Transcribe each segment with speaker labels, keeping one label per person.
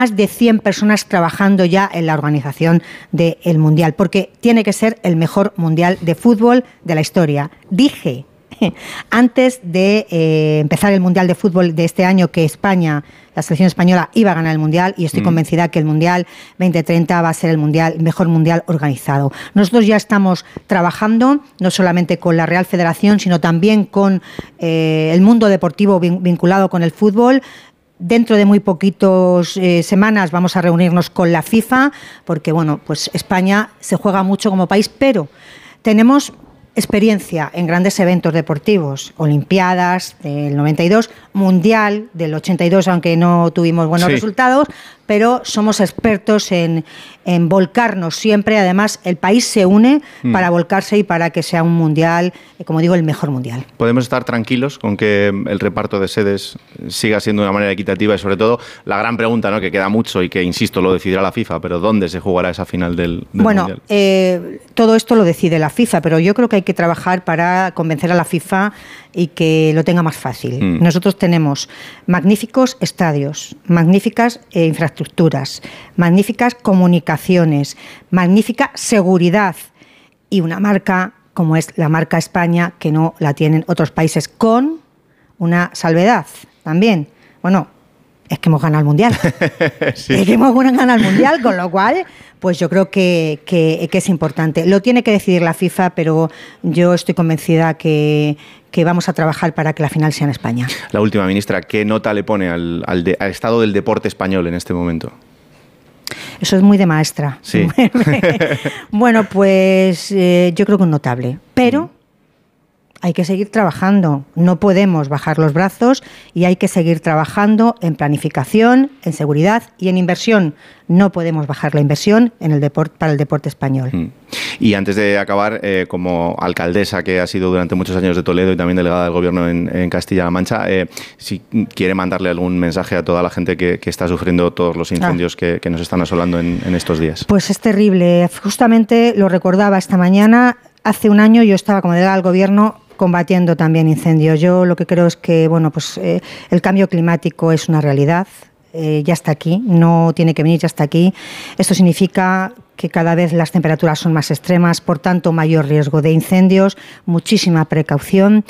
Speaker 1: más de 100 personas trabajando ya en la organización del Mundial, porque tiene que ser el mejor Mundial de fútbol de la historia. Dije antes de empezar el Mundial de Fútbol de este año que España, la selección española, iba a ganar el Mundial, y estoy convencida que el Mundial 2030 va a ser el mejor Mundial organizado. Nosotros ya estamos trabajando, no solamente con la Real Federación, sino también con el mundo deportivo vinculado con el fútbol. Dentro de muy poquitas semanas vamos a reunirnos con la FIFA, porque bueno, pues España se juega mucho como país, pero tenemos experiencia en grandes eventos deportivos, Olimpiadas del 92, Mundial del 82, aunque no tuvimos buenos resultados, pero somos expertos en volcarnos siempre. Además, el país se une para volcarse y para que sea un mundial, como digo, el mejor mundial.
Speaker 2: ¿Podemos estar tranquilos con que el reparto de sedes siga siendo de una manera equitativa? Y sobre todo, la gran pregunta, ¿no?, que queda mucho y que, insisto, lo decidirá la FIFA, pero ¿dónde se jugará esa final del mundial?
Speaker 1: Todo esto lo decide la FIFA, pero yo creo que hay que trabajar para convencer a la FIFA y que lo tenga más fácil. Nosotros tenemos magníficos estadios, magníficas infraestructuras, magníficas comunicaciones, magnífica seguridad y una marca como es la marca España, que no la tienen otros países, con una salvedad también. Bueno, es que hemos ganado el Mundial. Sí. Es que hemos ganado el Mundial, con lo cual, pues yo creo que es importante. Lo tiene que decidir la FIFA, pero yo estoy convencida que vamos a trabajar para que la final sea en España.
Speaker 2: La última, ministra, ¿qué nota le pone al estado del deporte español en este momento?
Speaker 1: Eso es muy de maestra.
Speaker 2: Sí.
Speaker 1: Bueno, pues yo creo que un notable, pero hay que seguir trabajando, no podemos bajar los brazos y hay que seguir trabajando en planificación, en seguridad y en inversión. No podemos bajar la inversión en el deporte, para el deporte español.
Speaker 2: Y antes de acabar, como alcaldesa que ha sido durante muchos años de Toledo y también delegada del Gobierno en Castilla-La Mancha, si quiere mandarle algún mensaje a toda la gente que está sufriendo todos los incendios que nos están asolando en estos días.
Speaker 1: Pues es terrible. Justamente lo recordaba esta mañana. Hace un año yo estaba como delegada del Gobierno combatiendo también incendios. Yo lo que creo es que el cambio climático es una realidad. Ya está aquí, no tiene que venir, ya está aquí. Esto significa que cada vez las temperaturas son más extremas, por tanto mayor riesgo de incendios, muchísima precaución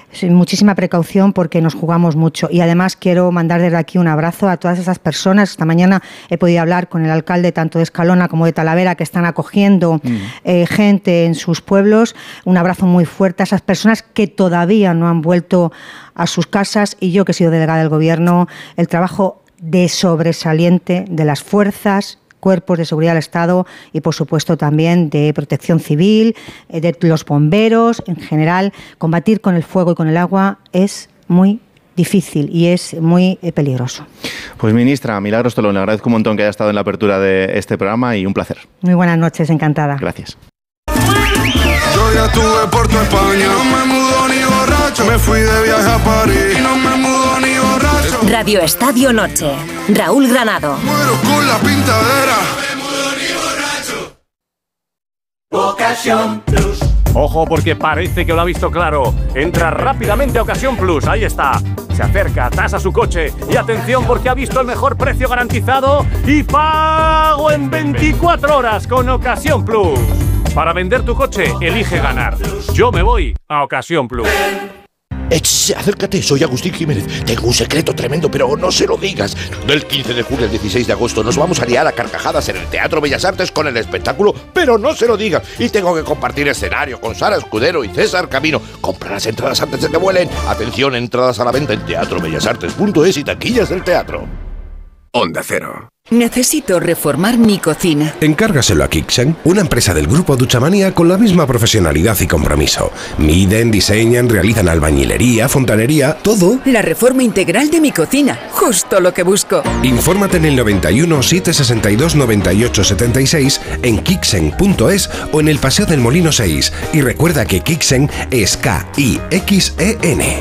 Speaker 1: porque nos jugamos mucho. Y además quiero mandar desde aquí un abrazo a todas esas personas. Esta mañana he podido hablar con el alcalde tanto de Escalona como de Talavera, que están acogiendo gente en sus pueblos. Un abrazo muy fuerte a esas personas que todavía no han vuelto a sus casas. Y yo, que he sido delegada del Gobierno, el trabajo de sobresaliente de las fuerzas, cuerpos de seguridad del Estado y, por supuesto, también de protección civil, de los bomberos, en general. Combatir con el fuego y con el agua es muy difícil y es muy peligroso.
Speaker 2: Pues, ministra Milagros Tolón, le agradezco un montón que haya estado en la apertura de este programa y un placer.
Speaker 1: Muy buenas noches, encantada.
Speaker 2: Gracias.
Speaker 3: Yo ya estuve por tu España, no me mudo ni borracho, me fui de viaje a París y no me mudo ni borracho.
Speaker 4: Radio Estadio Noche, Raúl Granado.
Speaker 3: Muero con la pintadera.
Speaker 5: No me mudo ni borracho. Ocasión Plus.
Speaker 6: Ojo, porque parece que lo ha visto claro. Entra rápidamente a Ocasión Plus, ahí está. Se acerca, tasa su coche y atención, porque ha visto el mejor precio garantizado y pago en 24 horas con Ocasión Plus. Para vender tu coche, elige ganar. Yo me voy a Ocasión Plus.
Speaker 7: Acércate, soy Agustín Jiménez. Tengo un secreto tremendo, pero no se lo digas. Del 15 de julio al 16 de agosto nos vamos a liar a carcajadas en el Teatro Bellas Artes con el espectáculo, pero no se lo digas. Y tengo que compartir escenario con Sara Escudero y César Camino. Compra las entradas antes de que vuelen. Atención, entradas a la venta en teatrobellasartes.es y taquillas del teatro.
Speaker 8: Onda Cero.
Speaker 9: Necesito reformar mi cocina.
Speaker 8: Encárgaselo a Kixen, una empresa del grupo Duchamanía con la misma profesionalidad y compromiso. Miden, diseñan, realizan albañilería, fontanería, todo.
Speaker 9: La reforma integral de mi cocina, justo lo que busco.
Speaker 8: Infórmate en el 91 762 98 76 en kixen.es o en el Paseo del Molino 6. Y recuerda que Kixen es K-I-X-E-N.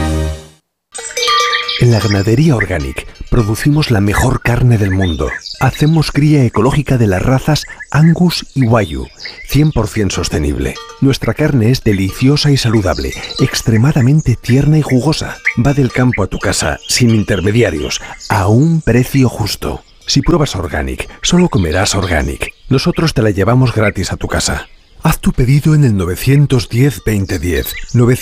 Speaker 10: En la Ganadería Organic producimos la mejor carne del mundo. Hacemos cría ecológica de las razas Angus y Wagyu, 100% sostenible. Nuestra carne es deliciosa y saludable, extremadamente tierna y jugosa. Va del campo a tu casa, sin intermediarios, a un precio justo. Si pruebas Organic, solo comerás Organic. Nosotros te la llevamos gratis a tu casa. Haz tu pedido en el 910-2010,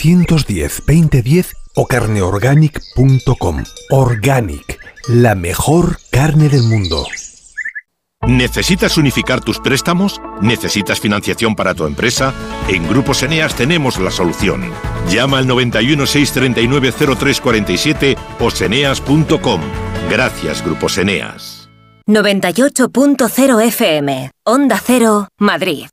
Speaker 10: 910-2010 o carneorganic.com. Organic, la mejor carne del mundo.
Speaker 7: ¿Necesitas unificar tus préstamos? ¿Necesitas financiación para tu empresa? En Grupos Eneas tenemos la solución. Llama al 91 639 0347 o seneas.com. Gracias, Grupos Eneas.
Speaker 4: 98.0 FM, Onda Cero, Madrid.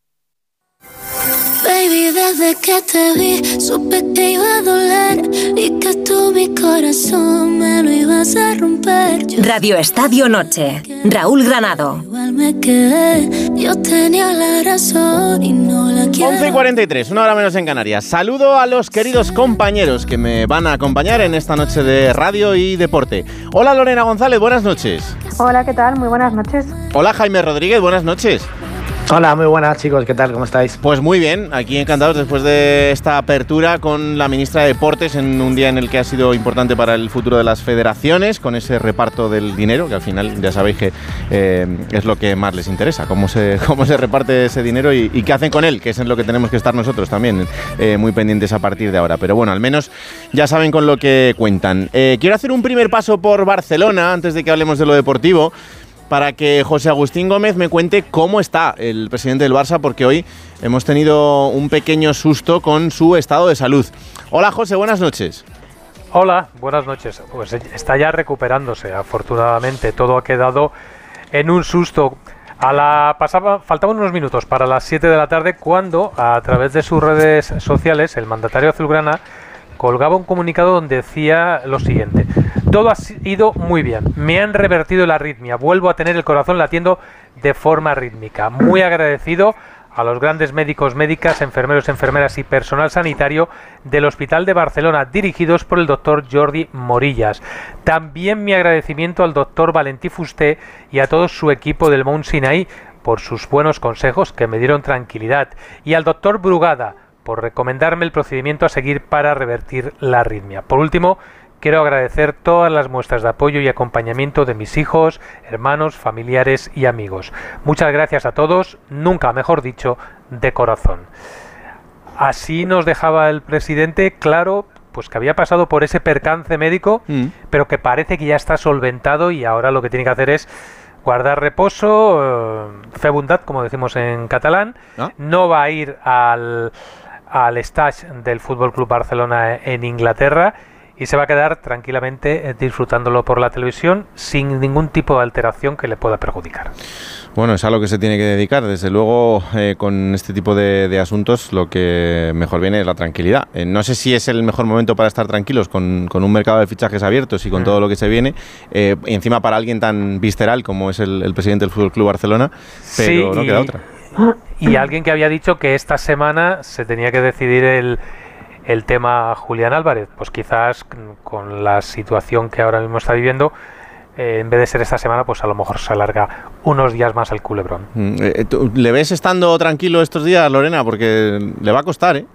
Speaker 11: Baby, desde que te vi, supe que iba a doler y que tú mi corazón me lo ibas a romper.
Speaker 4: Radio Estadio Noche, Raúl Granado.
Speaker 11: Igual me quedé, yo tenía la razón y no la quiero.
Speaker 12: 11:43, una hora menos en Canarias. Saludo a los queridos compañeros que me van a acompañar en esta noche de radio y deporte. Hola Lorena González, buenas noches.
Speaker 13: Hola, ¿qué tal? Muy buenas noches.
Speaker 12: Hola Jaime Rodríguez, buenas noches.
Speaker 14: Hola, muy buenas chicos, ¿qué tal? ¿Cómo estáis?
Speaker 12: Pues muy bien, aquí encantados después de esta apertura con la ministra de Deportes en un día en el que ha sido importante para el futuro de las federaciones, con ese reparto del dinero, que al final ya sabéis que es lo que más les interesa, cómo se reparte ese dinero y qué hacen con él, que es en lo que tenemos que estar nosotros también muy pendientes a partir de ahora. Pero bueno, al menos ya saben con lo que cuentan. Quiero hacer un primer paso por Barcelona antes de que hablemos de lo deportivo, para que José Agustín Gómez me cuente cómo está el presidente del Barça, porque hoy hemos tenido un pequeño susto con su estado de salud. Hola José, buenas noches.
Speaker 15: Hola, buenas noches. Pues está ya recuperándose, afortunadamente. Todo ha quedado en un susto. Faltaban unos minutos para las 7 de la tarde cuando, a través de sus redes sociales, el mandatario azulgrana colgaba un comunicado donde decía lo siguiente: todo ha ido muy bien, me han revertido la arritmia, vuelvo a tener el corazón latiendo de forma rítmica. Muy agradecido a los grandes médicos, médicas, enfermeros, enfermeras y personal sanitario del Hospital de Barcelona, dirigidos por el doctor Jordi Morillas. También mi agradecimiento al doctor Valentí Fusté y a todo su equipo del Mount Sinai por sus buenos consejos que me dieron tranquilidad, y al doctor Brugada por recomendarme el procedimiento a seguir para revertir la arritmia. Por último, quiero agradecer todas las muestras de apoyo y acompañamiento de mis hijos, hermanos, familiares y amigos. Muchas gracias a todos, nunca mejor dicho, de corazón. Así nos dejaba el presidente claro pues que había pasado por ese percance médico, pero que parece que ya está solventado y ahora lo que tiene que hacer es guardar reposo, fer bondat, como decimos en catalán. No va a ir al stage del Fútbol Club Barcelona en Inglaterra y se va a quedar tranquilamente disfrutándolo por la televisión sin ningún tipo de alteración que le pueda perjudicar.
Speaker 12: Bueno, es a lo que se tiene que dedicar. Desde luego, con este tipo de asuntos, lo que mejor viene es la tranquilidad. No sé si es el mejor momento para estar tranquilos con un mercado de fichajes abiertos y con todo lo que se viene, y encima para alguien tan visceral como es el presidente del Fútbol Club Barcelona, pero sí, no queda otra.
Speaker 15: Y alguien que había dicho que esta semana se tenía que decidir el tema Julián Álvarez, pues quizás con la situación que ahora mismo está viviendo, en vez de ser esta semana, pues a lo mejor se alarga unos días más al culebrón.
Speaker 12: ¿Le ves estando tranquilo estos días, Lorena? Porque le va a costar, ¿eh?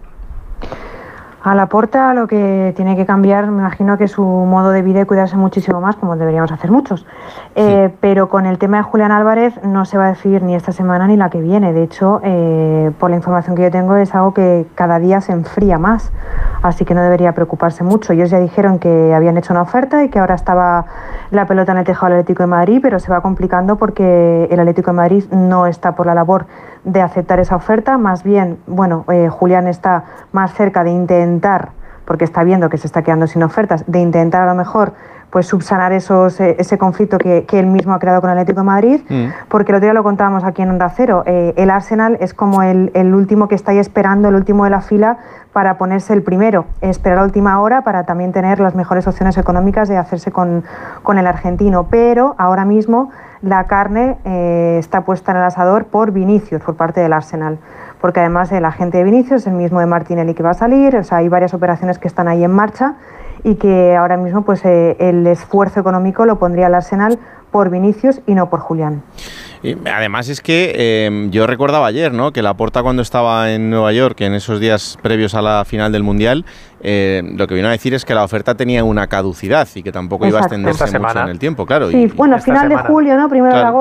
Speaker 13: A Laporta lo que tiene que cambiar, me imagino que su modo de vida y cuidarse muchísimo más, como deberíamos hacer muchos. Pero con el tema de Julián Álvarez no se va a decidir ni esta semana ni la que viene. De hecho, por la información que yo tengo, es algo que cada día se enfría más. Así que no debería preocuparse mucho. Ellos ya dijeron que habían hecho una oferta y que ahora estaba la pelota en el tejado del Atlético de Madrid, pero se va complicando porque el Atlético de Madrid no está por la labor de aceptar esa oferta. Más bien, Julián está más cerca de intentar, porque está viendo que se está quedando sin ofertas, de intentar a lo mejor pues subsanar ese conflicto que él mismo ha creado con el Atlético de Madrid, porque el otro día lo contábamos aquí en Onda Cero, el Arsenal es como el último que está ahí esperando, el último de la fila para ponerse el primero, esperar a la última hora para también tener las mejores opciones económicas de hacerse con el argentino, pero ahora mismo la carne está puesta en el asador por Vinicius, por parte del Arsenal, porque además el agente de Vinicius es el mismo de Martinelli que va a salir, o sea, hay varias operaciones que están ahí en marcha y que ahora mismo pues el esfuerzo económico lo pondría el Arsenal por Vinicius y no por Julián.
Speaker 12: Y además es que yo recordaba ayer, ¿no?, que Laporta, cuando estaba en Nueva York, en esos días previos a la final del Mundial, lo que vino a decir es que la oferta tenía una caducidad y que tampoco iba a extenderse mucho en el tiempo, claro.
Speaker 13: Sí, bueno, final de julio, ¿no? 1 de agosto.